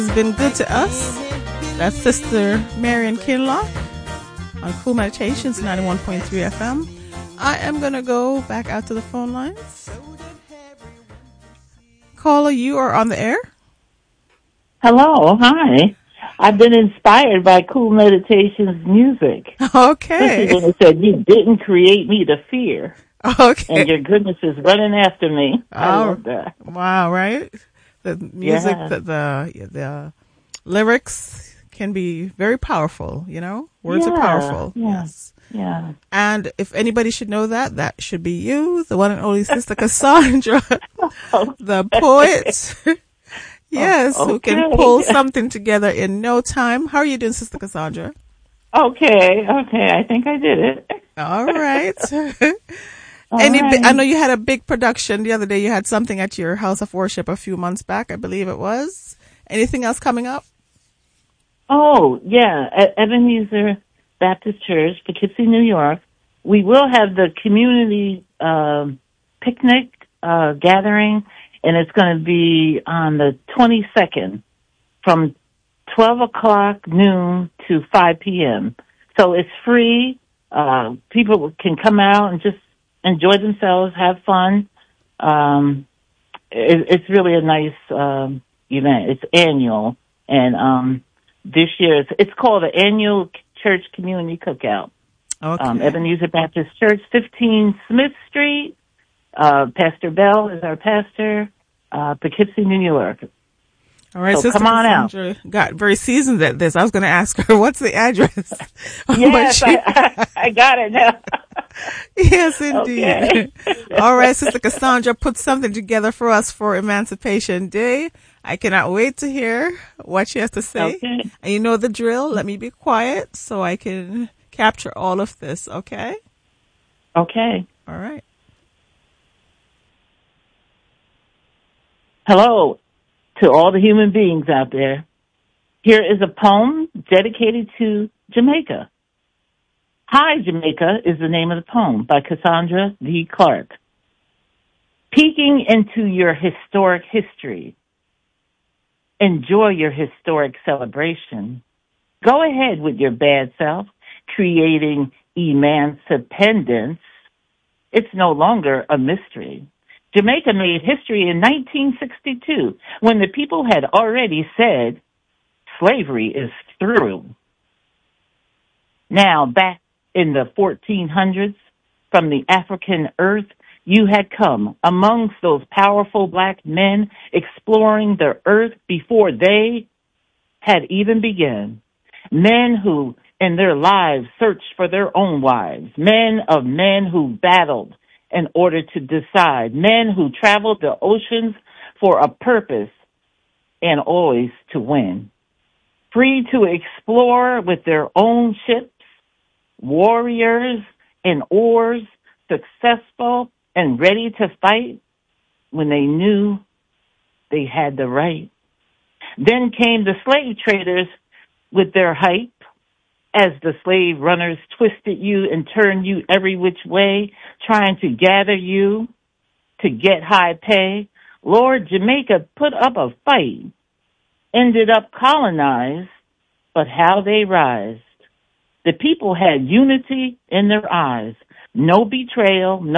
Has been good to us. That's Sister Marion Kinlock on Cool Meditations 91.3 FM. I am going to go back out to the phone lines. Caller, you are on the air. Hello, hi. I've been inspired by Cool Meditations music. Okay. Especially when it said, "You didn't create me to fear." Okay. And your goodness is running after me. I love that. Wow, right? The music, Yeah. the lyrics can be very powerful, you know? Words are powerful. Yeah. Yes. Yeah. And if anybody should know that, that should be you, the one and only Sister Cassandra, the poet. Yes, okay. who can pull something together in no time. How are you doing, Sister Cassandra? Okay. I think I did it. All right. All right. I know you had a big production the other day. You had something at your house of worship a few months back, I believe it was. Anything else coming up? Oh, yeah. At Ebenezer Baptist Church, Poughkeepsie, New York, we will have the community picnic gathering, and it's going to be on the 22nd from 12 o'clock noon to 5 p.m. So it's free. People can come out and just enjoy themselves, have fun. It's really a nice event. It's annual, and this year it's called the Annual Church Community Cookout. Okay. Ebenezer Baptist Church, 15 Smith Street. Pastor Bell is our pastor. Poughkeepsie, New York. All right, so Sister come on Cassandra out. Got very seasoned at this. I was going to ask her, what's the address? Yes, I got it now. Yes, indeed. Okay. All right, Sister Cassandra, put something together for us for Emancipation Day. I cannot wait to hear what she has to say. Okay. And you know the drill. Let me be quiet so I can capture all of this, okay? Okay. All right. Hello to all the human beings out there. Here is a poem dedicated to Jamaica. Hi, Jamaica is the name of the poem by Cassandra D. Clark. Peeking into your historic history. Enjoy your historic celebration. Go ahead with your bad self, creating emancipendence. It's no longer a mystery. Jamaica made history in 1962 when the people had already said slavery is through. Now, back in the 1400s, from the African earth, you had come amongst those powerful black men exploring the earth before they had even begun. Men who, in their lives, searched for their own wives. Men of men who battled in order to decide. Men who traveled the oceans for a purpose and always to win. Free to explore with their own ships, warriors and oars, successful and ready to fight when they knew they had the right. Then came the slave traders with their hype, as the slave runners twisted you and turned you every which way, trying to gather you to get high pay. Lord, Jamaica put up a fight, ended up colonized, but how they rised. The people had unity in their eyes, no betrayal, no